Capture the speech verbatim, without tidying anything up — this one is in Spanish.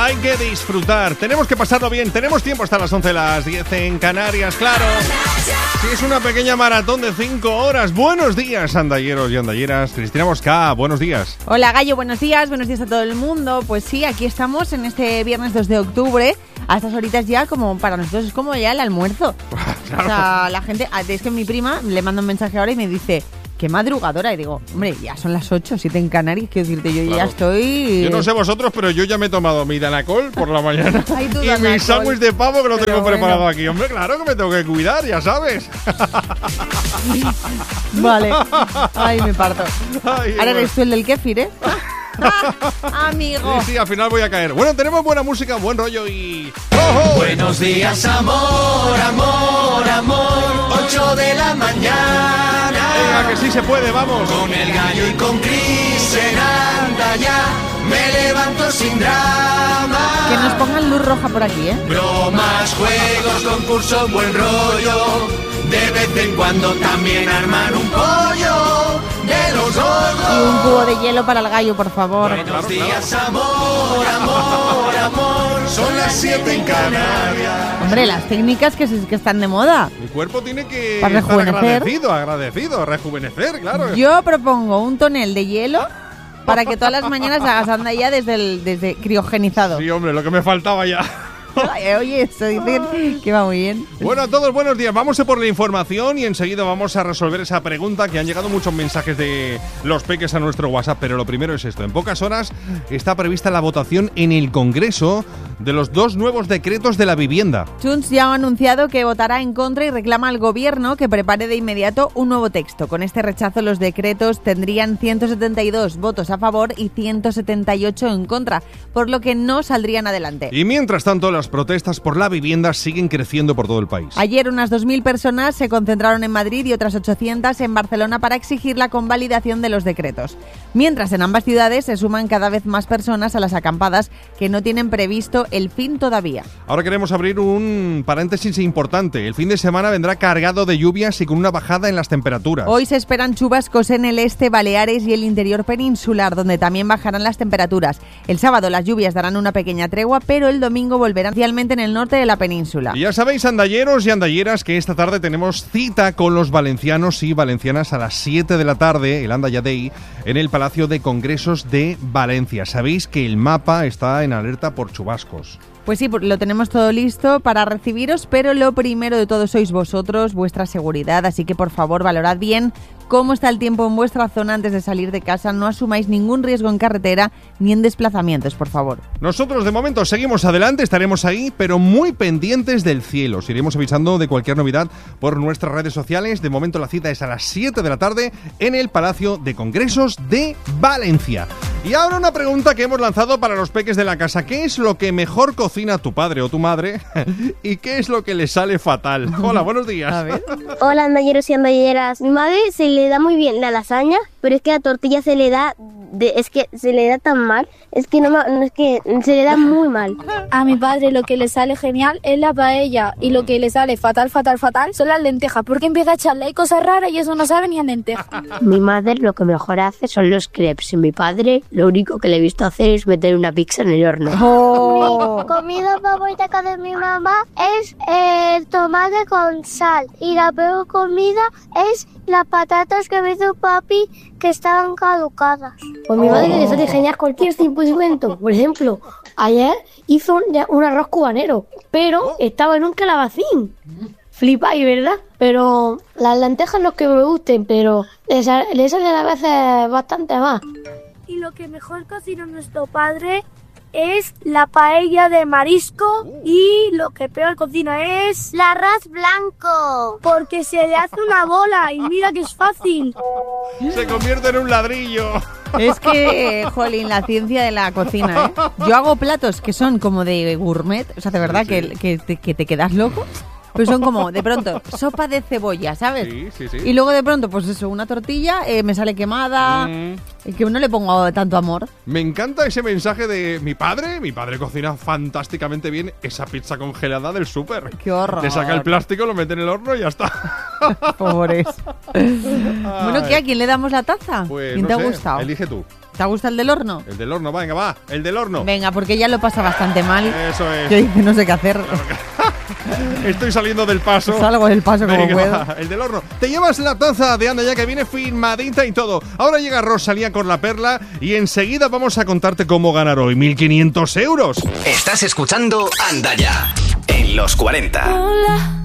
hay que disfrutar, tenemos que pasarlo bien, tenemos tiempo hasta las once, las diez en Canarias, claro. Si es una pequeña maratón de cinco horas. Buenos días, andalleros y andalleras. Cristina Mosca, buenos días. Hola, Gallo, buenos días, buenos días a todo el mundo. Pues sí, aquí estamos en este viernes dos de octubre. A estas horitas ya, como para nosotros, es como ya el almuerzo. Claro. O sea, la gente, es que mi prima le manda un mensaje ahora y me dice... Qué madrugadora, y digo, hombre, ya son las ocho, siete en Canarias, quiero decirte, yo claro. ya estoy... Yo no sé vosotros, pero yo ya me he tomado mi Danacol por la mañana. Ay, y Danacol. Mi sándwich de pavo que lo pero tengo bueno. preparado aquí. Hombre, claro que me tengo que cuidar, ya sabes. Vale. Ay, me parto. Ay, ahora bueno. eres tú el del kéfir, ¿eh? Amigo. Sí, sí, al final voy a caer. Bueno, tenemos buena música, buen rollo y... ¡Oh, oh! Buenos días, amor, amor, amor. Ocho de la mañana. Venga, que sí se puede, vamos. Con el Gallo y con Cris en Andaya me levanto sin drama. Que nos pongan luz roja por aquí, ¿eh? Bromas, juegos, concursos, buen rollo. De vez en cuando también arman un pollo de los gordos. Y un cubo de hielo para el Gallo, por favor. Buenos claro, días, claro. amor, amor, amor. Son las siete en Canarias. Hombre, las técnicas que, se, que están de moda. Mi cuerpo tiene que para estar rejuvenecer. agradecido, agradecido, rejuvenecer, claro. Yo propongo un tonel de hielo para que todas las mañanas hagas anda ya desde, el, desde criogenizado. Sí, hombre, lo que me faltaba ya. Oye, eso dicen que va muy bien. Bueno, a todos buenos días. Vamos a por la información y enseguida vamos a resolver esa pregunta, que han llegado muchos mensajes de los peques a nuestro WhatsApp, pero lo primero es esto. En pocas horas está prevista la votación en el Congreso de los dos nuevos decretos de la vivienda. Junts ya ha anunciado que votará en contra y reclama al gobierno que prepare de inmediato un nuevo texto. Con este rechazo, los decretos tendrían ciento setenta y dos votos a favor y ciento setenta y ocho en contra, por lo que no saldrían adelante. Y mientras tanto, las protestas por la vivienda siguen creciendo por todo el país. Ayer unas dos mil personas se concentraron en Madrid y otras ochocientas en Barcelona para exigir la convalidación de los decretos. Mientras en ambas ciudades se suman cada vez más personas a las acampadas que no tienen previsto el fin todavía. Ahora queremos abrir un paréntesis importante. El fin de semana vendrá cargado de lluvias y con una bajada en las temperaturas. Hoy se esperan chubascos en el este, Baleares y el interior peninsular, donde también bajarán las temperaturas. El sábado las lluvias darán una pequeña tregua, pero el domingo volverán especialmente en el norte de la península. Y ya sabéis, andalleros y andalleras, que esta tarde tenemos cita con los valencianos y valencianas a las siete de la tarde, el Andaya Day, en el Palacio de Congresos de Valencia. Sabéis que el mapa está en alerta por chubascos. Pues sí, lo tenemos todo listo para recibiros, pero lo primero de todo sois vosotros, vuestra seguridad, así que por favor valorad bien cómo está el tiempo en vuestra zona antes de salir de casa. No asumáis ningún riesgo en carretera ni en desplazamientos, por favor. Nosotros de momento seguimos adelante, estaremos ahí, pero muy pendientes del cielo. Os iremos avisando de cualquier novedad por nuestras redes sociales. De momento la cita es a las siete de la tarde en el Palacio de Congresos de Valencia. Y ahora una pregunta que hemos lanzado para los peques de la casa. ¿Qué es lo que mejor cocina tu padre o tu madre? ¿Y qué es lo que le sale fatal? Hola, buenos días. A ver. Hola, andalleros y andalleras. Mi madre se le da muy bien la lasaña, pero es que la tortilla se le da... De, es que se le da tan mal, es que no, no es que se le da muy mal. A mi padre lo que le sale genial es la paella y lo que le sale fatal, fatal, fatal son las lentejas, porque empieza a echarle ahí cosas raras y eso no sabe ni a lentejas. Mi madre lo que mejor hace son los crepes y mi padre lo único que le he visto hacer es meter una pizza en el horno. Oh. Mi comida favorita que hace mi mamá es el tomate con sal y la peor comida es las patatas que me hizo papi que estaban caducadas. Pues mi madre le sale genial cualquier tipo de invento. Por ejemplo, ayer hizo un, un arroz cubanero, pero estaba en un calabacín. Flipáis, ¿verdad? Pero las lentejas no es que me gusten, pero le salen a veces bastante más. Y lo que mejor cocina nuestro padre es la paella de marisco y lo que peor cocina es el arroz blanco, porque se le hace una bola y mira que es fácil. Se convierte en un ladrillo. Es que, jolín, la ciencia de la cocina, ¿eh? Yo hago platos que son como de gourmet, o sea, de verdad, sí, sí. Que, que, te, que te quedas loco. Pues son como, de pronto, sopa de cebolla, ¿sabes? Sí, sí, sí. Y luego de pronto, pues eso, una tortilla, eh, me sale quemada, mm. que no le pongo tanto amor. Me encanta ese mensaje de mi padre. Mi padre cocina fantásticamente bien esa pizza congelada del súper. ¡Qué horror! Te saca el plástico, lo mete en el horno y ya está. Pobres. Bueno, ¿qué? ¿A quién le damos la taza? Pues, ¿Quién no te sé, ha gustado? Elige tú. ¿Te gusta el del horno? El del horno, venga, va, el del horno. Venga, porque ya lo pasa bastante mal. Eso es. Yo dice, no sé qué hacer. Estoy saliendo del paso. Salgo del paso como Venga, puedo. va, el del horno. Te llevas la taza de Anda Ya, que viene firmadita y todo. Ahora llega Rosalía con la perla y enseguida vamos a contarte cómo ganar hoy mil quinientos euros. Estás escuchando Anda Ya en los cuarenta. Hola,